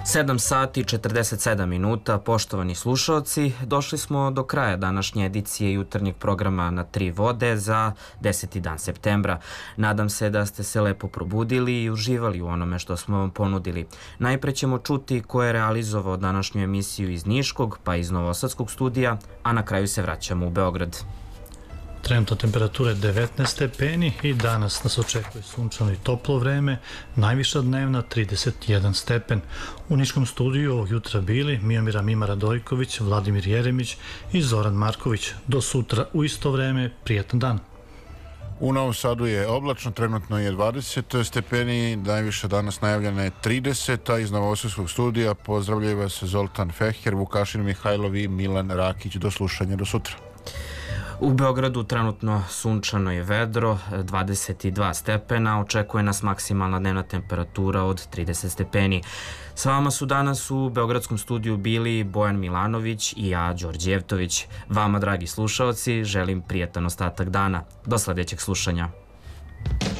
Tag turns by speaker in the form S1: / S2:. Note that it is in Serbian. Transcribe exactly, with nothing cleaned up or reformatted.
S1: sedam sati četrdeset sedam minuta, poštovani slušalci, došli smo do kraja današnje edicije jutarnjeg programa Na tri vode za deseti dan septembra. Nadam se da ste se lepo probudili i uživali u onome što smo vam ponudili. Najpre ćemo čuti ko je realizovao današnju emisiju iz Niškog pa iz Novosadskog studija, a na kraju se vraćamo u Beograd.
S2: Trenutna temperatura je devetnaest stepeni i danas nas očekuje sunčano i toplo vreme, najviša dnevna trideset jedan stepen. U Niškom studiju ovog jutra bili Miomira Mima Radojković, Vladimir Jeremić i Zoran Marković. Do sutra u isto vreme, prijatan dan.
S3: U Novom Sadu je oblačno, trenutno je dvadeset stepeni, najviša danas najavljena je trideset, a iz Novosadskog studija pozdravljaju vas Zoltan Feher, Vukašin Mihajlov i Milan Rakić. Do slušanja, do sutra.
S1: U Beogradu trenutno sunčano i vedro, dvadeset dva stepena, očekuje nas maksimalna dnevna temperatura od trideset stepeni. Sa vama su danas u Beogradskom studiju bili Bojan Milanović i ja, Đorđe Jevtović. Vama, dragi slušaoci, želim prijatan ostatak dana. Do sledećeg slušanja.